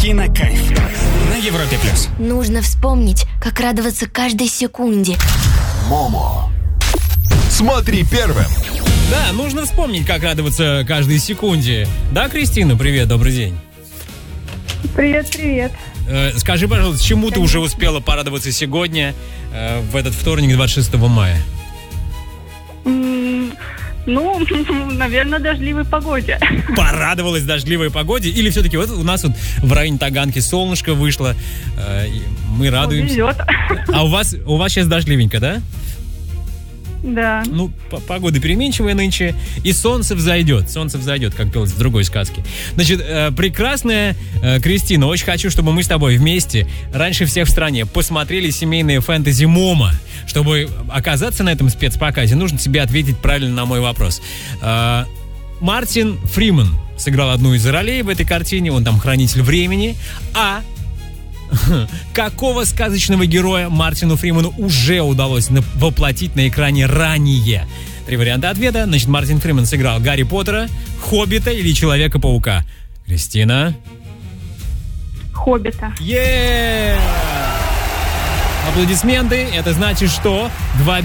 Кинокайф на Европе+. Нужно вспомнить, как радоваться каждой секунде. Момо. Смотри первым. Да, нужно вспомнить, как радоваться каждой секунде. Да, Кристина, привет, добрый день. Привет. Скажи, пожалуйста, чему ты уже успела порадоваться сегодня, в этот вторник, 26 мая? Наверное, дождливой погоде. Порадовалась дождливой погоде? Или все-таки вот у нас вот в районе Таганки солнышко вышло, и мы радуемся? Везет. А у вас сейчас дождливенько, да? Да. Погода переменчивая нынче, и солнце взойдет, как пелось в другой сказке. Значит, прекрасная Кристина, очень хочу, чтобы мы с тобой вместе, раньше всех в стране, посмотрели семейные фэнтези Момо. Чтобы оказаться на этом спецпоказе, нужно тебе ответить правильно на мой вопрос. Мартин Фриман сыграл одну из ролей в этой картине, он там хранитель времени, какого сказочного героя Мартину Фриману уже удалось воплотить на экране ранее? 3 варианта ответа. Значит, Мартин Фриман сыграл Гарри Поттера, Хоббита или Человека-паука. Кристина? Хоббита. Аплодисменты. Это значит, что 2